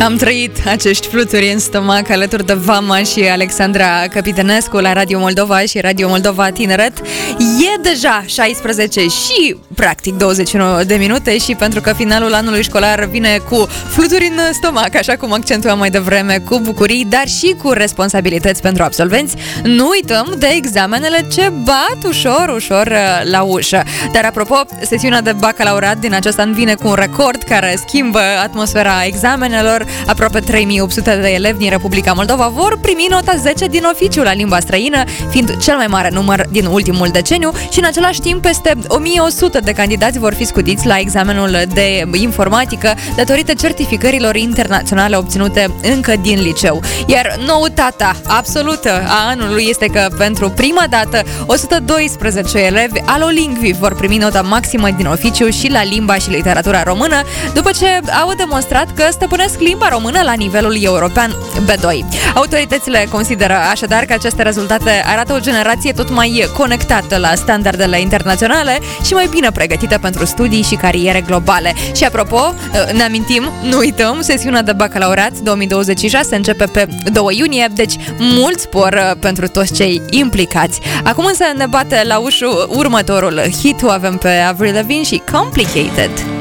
Am trăit acești fluturi în stomac alături de Vama și Alexandra Capitănescu la Radio Moldova și Radio Moldova Tineret. E deja 16 și practic 21 de minute și pentru că finalul anului școlar vine cu fluturi în stomac, așa cum accentuam mai devreme, cu bucurii, dar și cu responsabilități pentru absolvenți, nu uităm de examenele ce bat ușor la ușă. Dar apropo, sesiunea de bacalaureat din acest an vine cu un record care schimbă atmosfera examenelor. Aproape 3800 de elevi din Republica Moldova vor primi nota 10 din oficiu la limba străină, fiind cel mai mare număr din ultimul deceniu, și în același timp peste 1100 de candidați vor fi scutiți la examenul de informatică datorită certificărilor internaționale obținute încă din liceu. Iar noutatea absolută a anului este că pentru prima dată 112 elevi alolingvi vor primi nota maximă din oficiu și la limba și literatura română, după ce au demonstrat că stăpânesc limba română la nivelul european B2. Autoritățile consideră așadar că aceste rezultate arată o generație tot mai conectată la standardele internaționale și mai bine pregătită pentru studii și cariere globale. Și apropo, ne amintim, nu uităm, sesiunea de bacalaureat 2026 începe pe 2 iunie, deci mult spor pentru toți cei implicați. Acum însă ne bate la ușă următorul hit, o avem pe Avril Lavigne și Complicated.